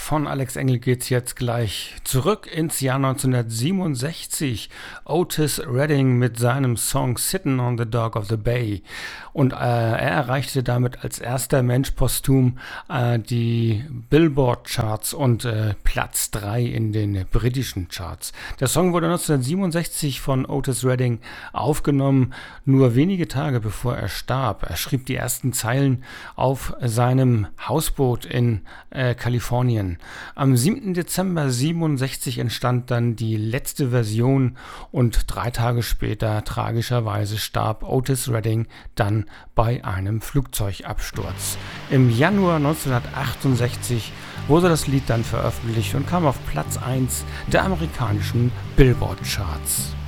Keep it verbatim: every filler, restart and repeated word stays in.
von Alex Engel geht's jetzt gleich zurück ins Jahr neunzehnhundertsiebenundsechzig. Otis Redding mit seinem Song Sittin' on the Dock of the Bay. Und äh, er erreichte damit als erster Mensch posthum äh, die Billboard-Charts und äh, Platz drei in den britischen Charts. Der Song wurde neunzehnhundertsiebenundsechzig von Otis Redding aufgenommen, nur wenige Tage bevor er starb. Er schrieb die ersten Zeilen auf seinem Hausboot in äh, Kalifornien. Am siebten Dezember siebenundsechzig entstand dann die letzte Version und drei Tage später tragischerweise starb Otis Redding dann bei einem Flugzeugabsturz. Im Januar neunzehnhundertachtundsechzig wurde das Lied dann veröffentlicht und kam auf Platz eins der amerikanischen Billboard-Charts.